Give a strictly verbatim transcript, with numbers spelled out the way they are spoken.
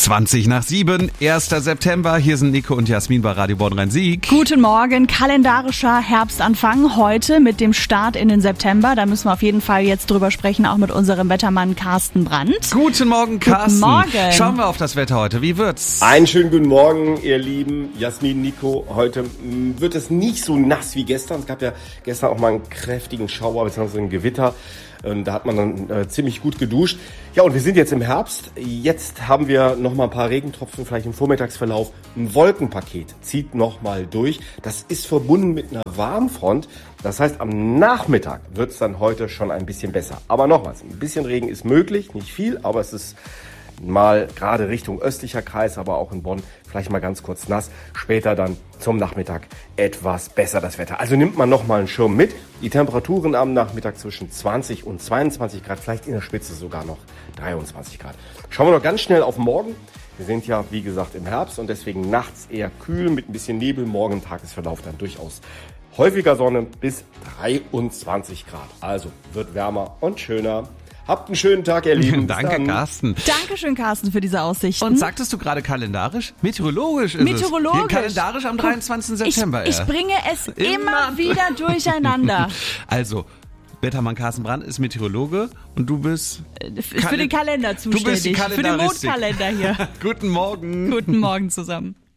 zwanzig nach sieben, erster September. Hier sind Nico und Jasmin bei Radio Bonn-Rhein-Sieg. Guten Morgen, kalendarischer Herbstanfang heute mit dem Start in den September. Da müssen wir auf jeden Fall jetzt drüber sprechen, auch mit unserem Wettermann Carsten Brandt. Guten Morgen, Carsten. Guten Morgen. Schauen wir auf das Wetter heute. Wie wird's? Einen schönen guten Morgen, ihr Lieben. Jasmin, Nico. Heute wird es nicht so nass wie gestern. Es gab ja gestern auch mal einen kräftigen Schauer bzw. ein Gewitter. Da hat man dann äh, ziemlich gut geduscht. Ja, und wir sind jetzt im Herbst. Jetzt haben wir noch mal ein paar Regentropfen, vielleicht im Vormittagsverlauf. Ein Wolkenpaket zieht noch mal durch. Das ist verbunden mit einer Warmfront. Das heißt, am Nachmittag wird es dann heute schon ein bisschen besser. Aber nochmals, ein bisschen Regen ist möglich, nicht viel, aber es ist mal gerade Richtung östlicher Kreis, aber auch in Bonn vielleicht mal ganz kurz nass. Später dann zum Nachmittag etwas besser das Wetter. Also nimmt man noch mal einen Schirm mit. Die Temperaturen am Nachmittag zwischen zwanzig und zweiundzwanzig Grad, vielleicht in der Spitze sogar noch dreiundzwanzig Grad. Schauen wir noch ganz schnell auf morgen. Wir sind ja, wie gesagt, im Herbst und deswegen nachts eher kühl mit ein bisschen Nebel. Morgen im Tagesverlauf dann durchaus häufiger Sonne bis dreiundzwanzig Grad. Also wird wärmer und schöner. Habt einen schönen Tag, ihr Lieben. Danke, Carsten. Dankeschön, Carsten, für diese Aussichten. Und sagtest du gerade kalendarisch? Meteorologisch ist Meteorologisch. es. Kalendarisch am dreiundzwanzigsten September. Ich, ich bringe es immer, immer wieder durcheinander. Also, Wettermann Carsten Brandt ist Meteorologe und du bist... Für Kal- den Kalender zuständig. Du bist die Für den Mondkalender hier. Guten Morgen. Guten Morgen zusammen.